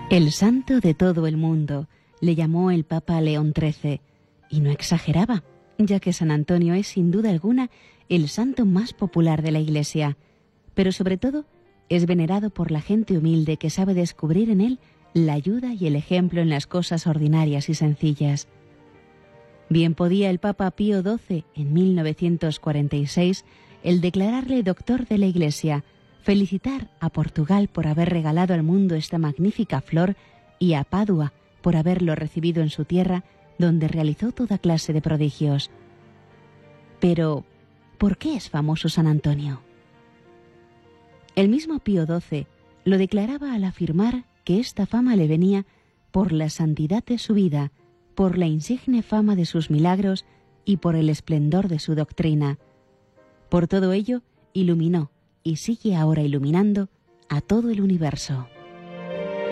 El santo de todo el mundo, le llamó el Papa León XIII, y no exageraba, ya que San Antonio es sin duda alguna el santo más popular de la Iglesia, pero sobre todo es venerado por la gente humilde que sabe descubrir en él la ayuda y el ejemplo en las cosas ordinarias y sencillas. Bien podía el Papa Pío XII, en 1946, el declararle doctor de la Iglesia, felicitar a Portugal por haber regalado al mundo esta magnífica flor y a Padua por haberlo recibido en su tierra, donde realizó toda clase de prodigios. Pero, ¿por qué es famoso San Antonio? El mismo Pío XII lo declaraba al afirmar que esta fama le venía por la santidad de su vida, por la insigne fama de sus milagros y por el esplendor de su doctrina. Por todo ello, iluminó y sigue ahora iluminando a todo el universo.